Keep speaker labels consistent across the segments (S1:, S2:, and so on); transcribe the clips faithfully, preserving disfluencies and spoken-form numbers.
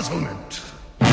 S1: puzzlement.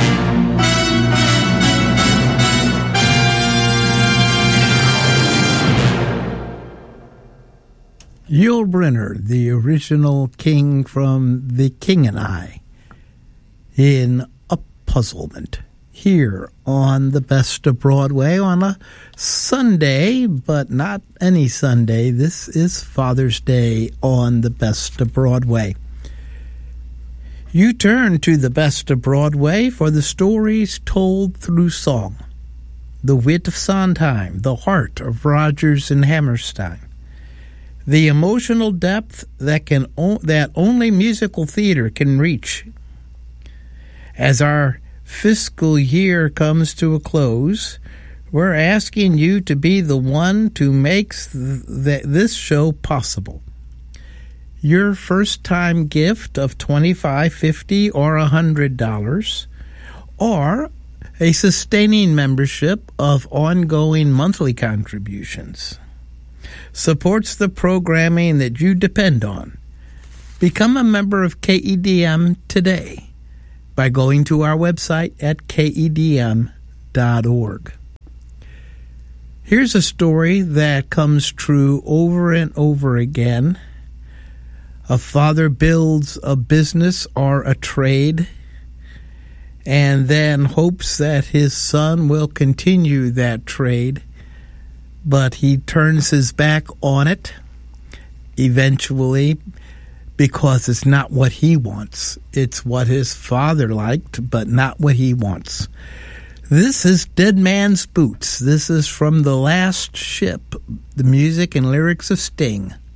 S2: Yul Brynner, the original king from The King and I, in A Puzzlement, here on the Best of Broadway on a Sunday, but not any Sunday. This is Father's Day on the Best of Broadway. You turn to the Best of Broadway for the stories told through song, the wit of Sondheim, the heart of Rodgers and Hammerstein, the emotional depth that can o- that only musical theater can reach. As our fiscal year comes to a close, we're asking you to be the one to make th- th- this show possible. Your first-time gift of twenty-five dollars, fifty dollars, or one hundred dollars, or a sustaining membership of ongoing monthly contributions, supports the programming that you depend on. Become a member of K E D M today by going to our website at K E D M dot org. Here's a story that comes true over and over again. A father builds a business or a trade and then hopes that his son will continue that trade, but he turns his back on it eventually because it's not what he wants. It's what his father liked, but not what he wants. This is Dead Man's Boots. This is from The Last Ship, the music and lyrics of Sting.